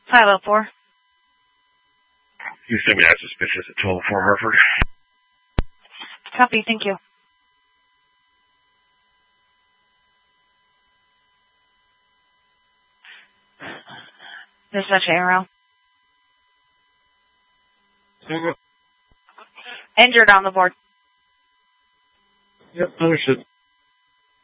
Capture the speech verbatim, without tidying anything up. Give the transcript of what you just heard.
five oh four. You send me that suspicious at twelve oh four Hartford. Copy, thank you. Dispatch Arrow. Mm-hmm. Injured on the board. Yep, understood.